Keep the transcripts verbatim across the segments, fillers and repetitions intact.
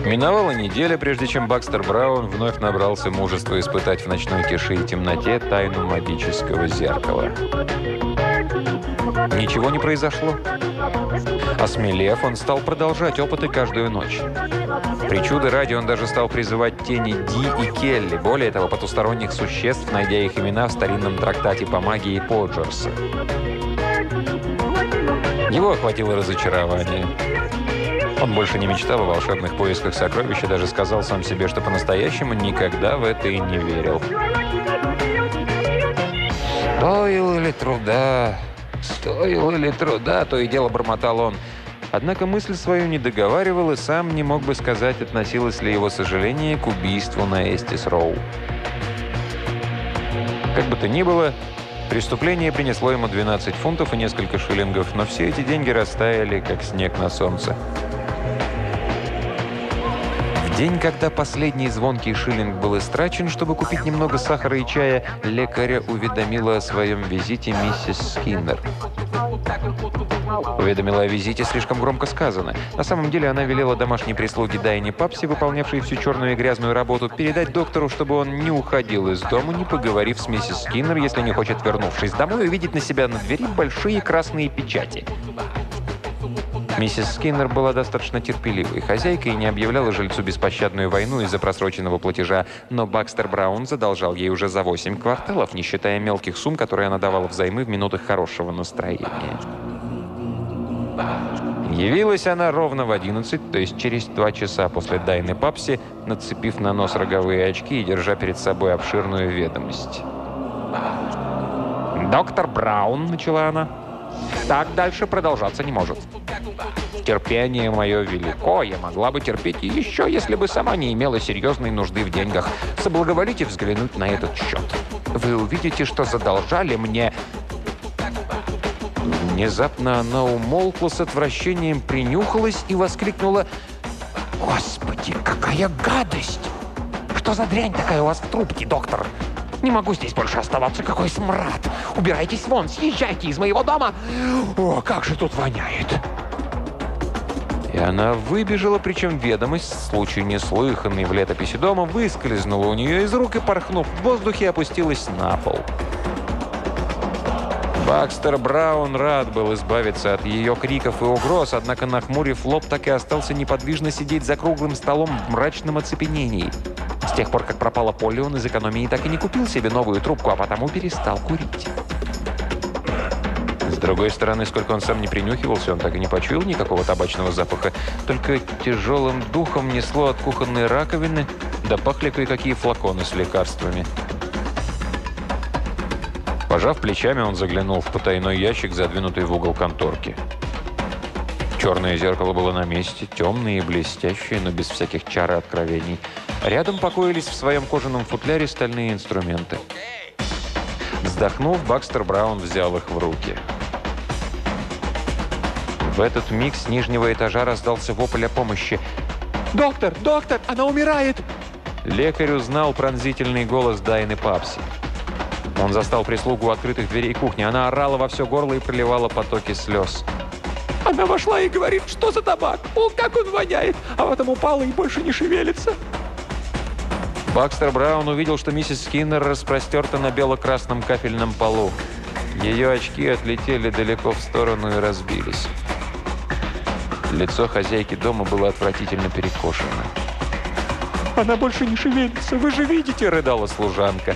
Миновала неделя, прежде чем Бакстер Браун вновь набрался мужества испытать в ночной тиши и темноте тайну магического зеркала. Ничего не произошло. Осмелев, он стал продолжать опыты каждую ночь. Причуды ради он даже стал призывать тени Ди и Келли, более того, потусторонних существ, найдя их имена в старинном трактате по магии Поджерса. Его охватило разочарование. Он больше не мечтал о волшебных поисках сокровища, даже сказал сам себе, что по-настоящему никогда в это и не верил. «Стоило ли труда? Стоило ли труда?» — то и дело бормотал он. Однако мысль свою не договаривал и сам не мог бы сказать, относилось ли его сожаление к убийству на Эстис Роу. Как бы то ни было, преступление принесло ему двенадцать фунтов и несколько шиллингов, но все эти деньги растаяли, как снег на солнце. В день, когда последний звонкий шиллинг был истрачен, чтобы купить немного сахара и чая, лекаря уведомила о своем визите миссис Скиннер. Уведомила о визите слишком громко сказано. На самом деле она велела домашней прислуге Дайне Папси, выполнявшей всю черную и грязную работу, передать доктору, чтобы он не уходил из дома, не поговорив с миссис Скиннер, если не хочет, вернувшись домой, увидеть на себя на двери большие красные печати. Миссис Скиннер была достаточно терпеливой хозяйкой и не объявляла жильцу беспощадную войну из-за просроченного платежа, но Бакстер Браун задолжал ей уже за восемь кварталов, не считая мелких сумм, которые она давала взаймы в минутах хорошего настроения. Явилась она ровно в одиннадцать, то есть через два часа после Дайны Папси, нацепив на нос роговые очки и держа перед собой обширную ведомость. «Доктор Браун», — начала она, — «так дальше продолжаться не может. Терпение мое велико, я могла бы терпеть и еще, если бы сама не имела серьезной нужды в деньгах. Соблаговолите взглянуть на этот счет. Вы увидите, что задолжали мне...» Внезапно она умолкла, с отвращением принюхалась и воскликнула: «Господи, какая гадость! Что за дрянь такая у вас в трубке, доктор? Не могу здесь больше оставаться, какой смрад! Убирайтесь вон, съезжайте из моего дома! О, как же тут воняет!» И она выбежала, причем ведомость, случай неслыханный в летописи дома, выскользнула у нее из рук и, порхнув в воздухе, опустилась на пол. Бакстер Браун рад был избавиться от ее криков и угроз, однако, нахмурив лоб, так и остался неподвижно сидеть за круглым столом в мрачном оцепенении. С тех пор, как пропала Полли, он из экономии так и не купил себе новую трубку, а потому перестал курить. С другой стороны, сколько он сам не принюхивался, он так и не почуял никакого табачного запаха. Только тяжелым духом несло от кухонной раковины, да пахли кое-какие флаконы с лекарствами. Пожав плечами, он заглянул в потайной ящик, задвинутый в угол конторки. Черное зеркало было на месте, темное и блестящее, но без всяких чар и откровений. Рядом покоились в своем кожаном футляре стальные инструменты. Вздохнув, Бакстер Браун взял их в руки. В этот миг с нижнего этажа раздался вопль о помощи. «Доктор! Доктор! Она умирает!» Лекарь узнал пронзительный голос Дайны Папси. Он застал прислугу у открытых дверей кухни. Она орала во все горло и проливала потоки слез. «Она вошла и говорит, что за табак? О, как он воняет! А потом упала и больше не шевелится!» Бакстер Браун увидел, что миссис Скиннер распростерта на бело-красном кафельном полу. Ее очки отлетели далеко в сторону и разбились. Лицо хозяйки дома было отвратительно перекошено. «Она больше не шевелится, вы же видите!» — рыдала служанка.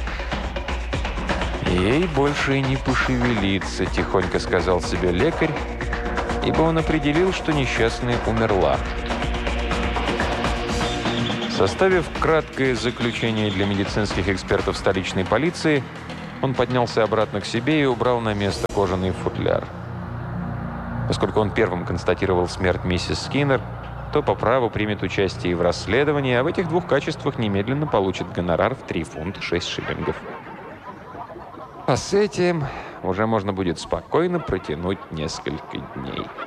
«Ей больше и не пошевелиться», — тихонько сказал себе лекарь, ибо он определил, что несчастная умерла. Составив краткое заключение для медицинских экспертов столичной полиции, он поднялся обратно к себе и убрал на место кожаный футляр. Поскольку он первым констатировал смерть миссис Скиннер, то по праву примет участие в расследовании, а в этих двух качествах немедленно получит гонорар в три фунта шесть шиллингов. А с этим уже можно будет спокойно протянуть несколько дней.